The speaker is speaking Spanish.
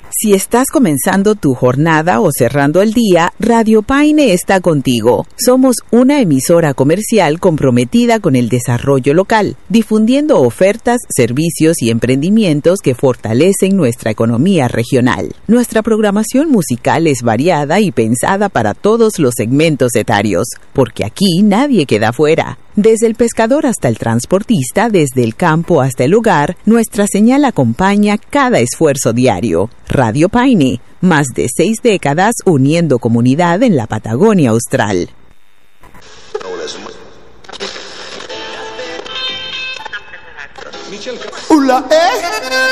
Si estás comenzando tu jornada o cerrando el día, Radio Paine está contigo. Somos una emisora comercial comprometida con el desarrollo local, difundiendo ofertas, servicios y emprendimientos que fortalecen nuestra economía regional. Nuestra programación musical es variada y pensada para todos los segmentos etarios, porque aquí nadie queda fuera. Desde el pescador hasta el transportista, desde el campo hasta el hogar, nuestra señal acompaña cada esfuerzo diario. Radio Paine, más de 6 décadas uniendo comunidad en la Patagonia Austral. Hola,